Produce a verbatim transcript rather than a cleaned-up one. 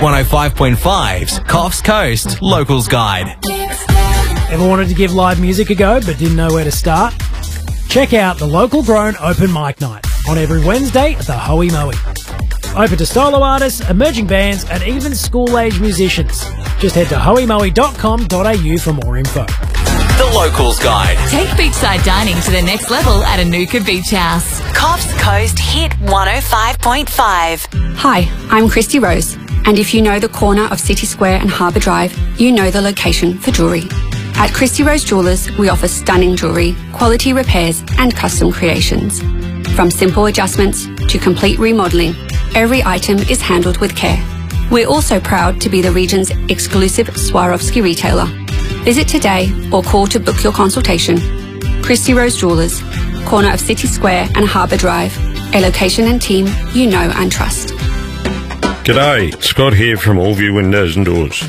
one oh five point five's Coffs Coast Locals Guide. Ever wanted to give live music a go but didn't know where to start? Check out the Local Grown Open Mic Night on every Wednesday at the Hoey Moey. Open to solo artists, emerging bands and even school-age musicians. Just head to hoey moey dot com dot a u for more info. The Locals Guide. Take beachside dining to the next level at Anuka Beach House. Coffs Coast Hit one oh five point five. Hi, I'm Christy Rose, and if you know the corner of City Square and Harbour Drive, you know the location for jewellery. At Christy Rose Jewellers, we offer stunning jewellery, quality repairs and custom creations. From simple adjustments to complete remodelling, every item is handled with care. We're also proud to be the region's exclusive Swarovski retailer. Visit today or call to book your consultation. Christy Rose Jewellers, corner of City Square and Harbour Drive, a location and team you know and trust. G'day, Scott here from Allview Windows and Doors.